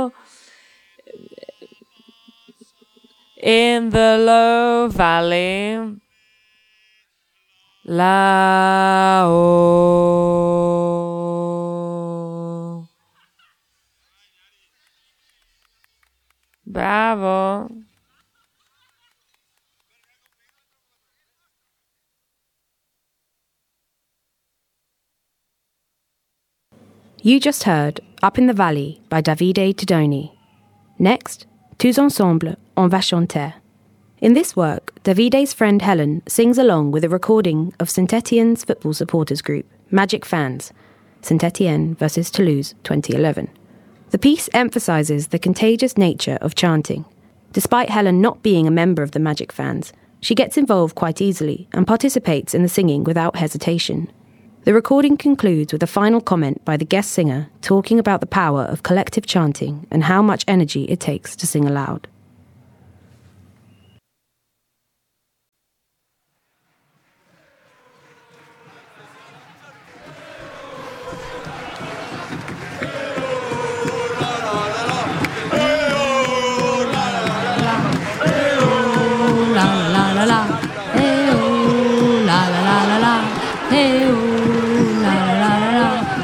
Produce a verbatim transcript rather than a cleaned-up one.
In the low valley, Lao. Bravo. You just heard Up in the Valley by Davide Tedoni. Next, Tous ensemble, on va chanter. In this work, Davide's friend Helen sings along with a recording of Saint-Étienne's football supporters group, Magic Fans, Saint-Étienne versus Toulouse twenty eleven. The piece emphasises the contagious nature of chanting. Despite Helen not being a member of the Magic Fans, she gets involved quite easily and participates in the singing without hesitation. The recording concludes with a final comment by the guest singer talking about the power of collective chanting and how much energy it takes to sing aloud. Hey, oh, la la la la la, hey, oh.